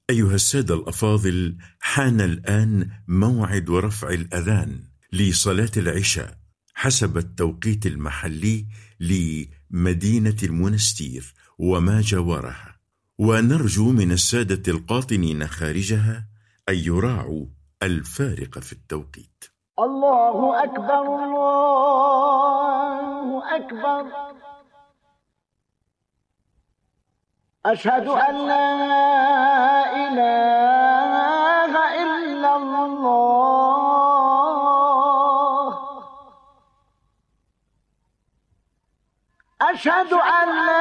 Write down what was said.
أيها السادة الأفاضل، حان الآن موعد رفع الأذان لصلاة العشاء حسب التوقيت المحلي لمدينة المنستير وما جاورها، ونرجو من السادة القاطنين خارجها أن يراعوا الفارق في التوقيت. الله أكبر الله أكبر، أشهد أن لا إله إلا الله، أشهد أن لا